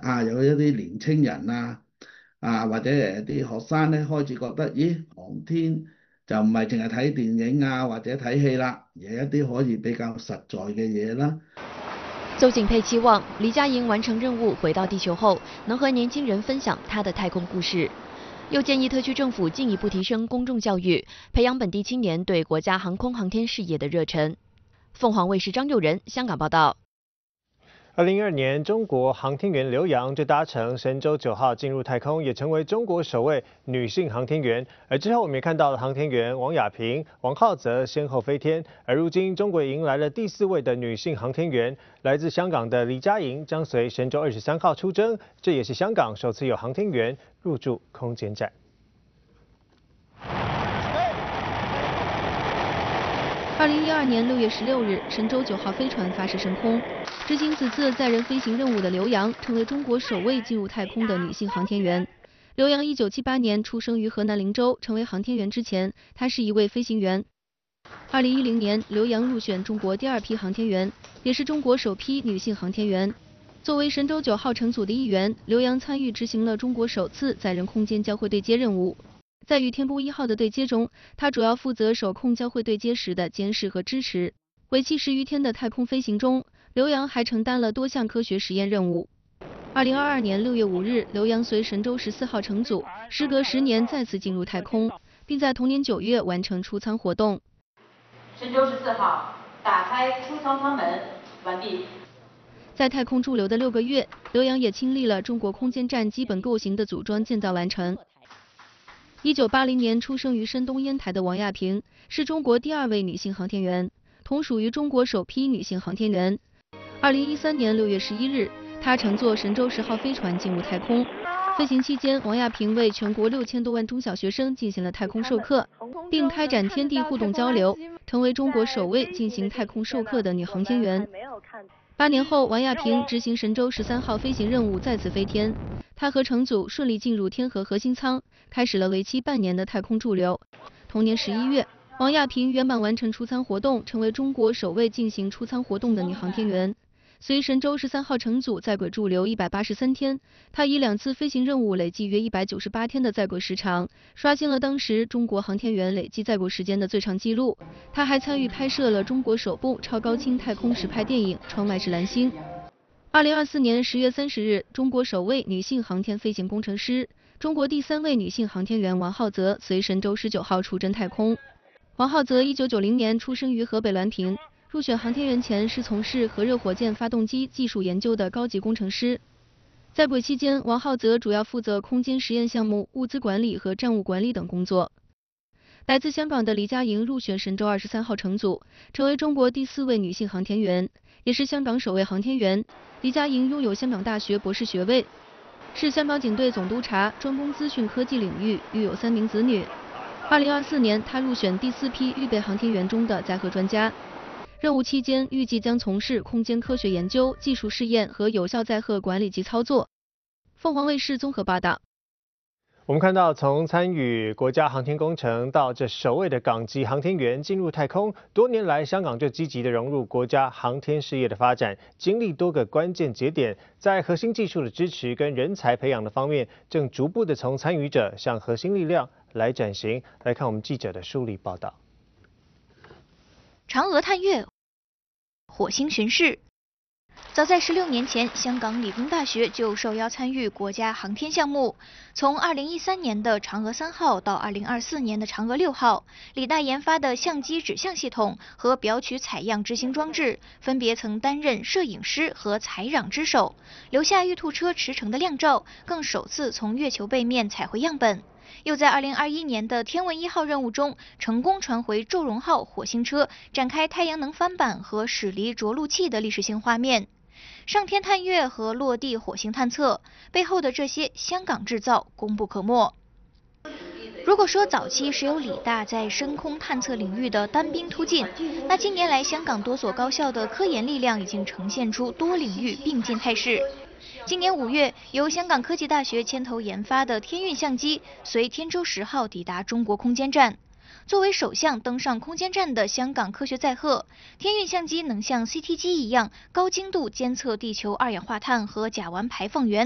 有一啲年青人或者啲學生咧開始覺得，咦，航天就唔係淨係睇電影或者睇戲啦，而係一啲可以比較實在嘅嘢啦。 邹景佩期望李佳莹完成任务回到地球后，能和年轻人分享她的太空故事。又建议特区政府进一步提升公众教育，培养本地青年对国家航空航天事业的热忱。凤凰卫视张佑仁香港报道。 2012年，中国航天员刘洋就搭乘神舟9号进入太空，也成为中国首位女性航天员。而之后我们也看到了航天员王亚平、王浩泽先后飞天。而如今，中国也迎来了第4位的女性航天员，来自香港的李佳莹将随神舟23号出征，这也是香港首次有航天员入驻空间站。 2012年6月16日，神舟9号飞船发射升空。执行此次载人飞行任务的刘洋，成为中国首位进入太空的女性航天员。刘洋1978年出生于河南灵州，成为航天员之前，她是一位飞行员。2010年，刘洋入选中国第2批航天员，也是中国首批女性航天员。作为神舟9号乘组的一员，刘洋参与执行了中国首次载人空间交会对接任务。在与天宫1号的对接中，她主要负责手控交会对接时的监视和支持。为期10余天的太空飞行中，刘洋还承担了多项科学实验任务。2022年6月5日，刘洋随神舟14号乘组，时隔10年再次进入太空，并在同年9月完成出舱活动。 神舟14号打开出舱舱门，完毕。 在太空驻留的6个月，刘洋也亲历了中国空间站基本构型的组装建造完成。1980年出生于山东烟台的王亚平，是中国第2位女性航天员，同属于中国首批女性航天员。2013年6月11日，她乘坐神舟10号飞船进入太空。飞行期间，王亚平为全国6000多万中小学生进行了太空授课，并开展天地互动交流，成为中国首位进行太空授课的女航天员。8年后，王亚平执行神舟13号飞行任务再次飞天，她和乘组顺利进入天河核心舱，开始了为期半年的太空驻留。同年11月，王亚平圆满完成出舱活动，成为中国首位进行出舱活动的女航天员。随神舟13号乘组在轨驻留183天，她以2次飞行任务累计约198天的在轨时长，刷新了当时中国航天员累计在轨时间的最长纪录。她还参与拍摄了中国首部超高清太空实拍电影《窗外是蓝星》。2024年10月30日，中国首位女性航天飞行工程师、中国第3位女性航天员王浩泽随神舟19号出征太空。王浩泽1990年出生于河北滦平。入选航天员前是从事核热火箭发动机技术研究的高级工程师。在轨期间，王浩泽主要负责空间实验项目、物资管理和站务管理等工作。来自香港的李佳莹入选神舟23号乘组，成为中国第4位女性航天员，也是香港首位航天员。李佳莹拥有香港大学博士学位，是香港警队总督察，专攻资讯科技领域，育有3名子女。2024年，她入选第4批预备航天员中的载荷专家。任务期间预计将从事空间科学研究、技术试验和有效载荷管理及操作。凤凰卫视综合报道。 我们看到，从参与国家航天工程到这首位的港籍航天员进入太空，多年来香港就积极的融入国家航天事业的发展，经历多个关键节点，在核心技术的支持跟人才培养的方面，正逐步的从参与者向核心力量来转型。来看我们记者的梳理报道。 嫦娥探月、火星巡视。早在16年前，香港理工大学就受邀参与国家航天项目。从2013年的嫦娥3号到2024年的嫦娥6号，理大研发的相机指向系统和表取采样执行装置，分别曾担任摄影师和采壤之手，留下玉兔车驰骋的亮照，更首次从月球背面采回样本。又在2021年的天问1号任务中，成功传回祝融号火星车展开太阳能帆板和驶离着陆器的历史性画面。上天探月和落地火星探测背后的这些香港制造功不可没。如果说早期是由理大在深空探测领域的单兵突进，那近年来香港多所高校的科研力量已经呈现出多领域并进态势。今年5月，由香港科技大学牵头研发的天运相机随天舟10号抵达中国空间站。作为首项登上空间站的香港科学载荷，天运相机能像 CT 机一样高精度监测地球二氧化碳和甲烷排放源，